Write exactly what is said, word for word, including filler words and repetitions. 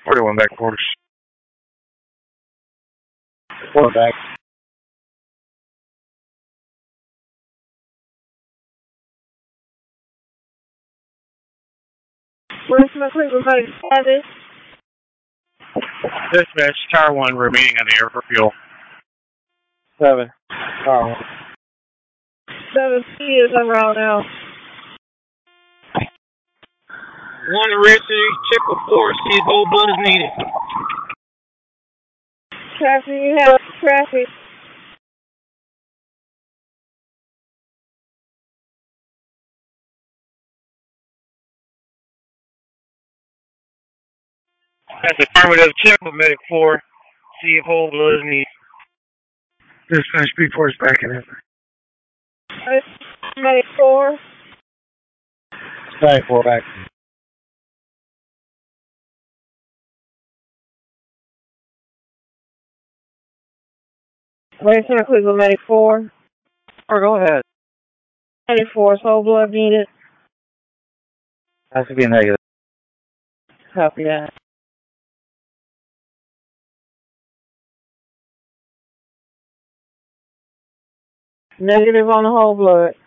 forty-one back quarters. Four back. Richmond Cleveland ninety-seven. Dispatch, Tower one remaining on the air for fuel. Seven. Tower one. Seven C is en route now. One Richie, triple four, see if old blood is needed. Traffic, you have traffic. That's affirmative, check with Medic four, see if old blood is needed. Dispatch, B four is back in it. Medic four. Medic four back. Richmond Cleveland Medic four. Or go ahead. Medic four, whole blood needed. Has to be a negative. Copy that. Negative on the whole blood.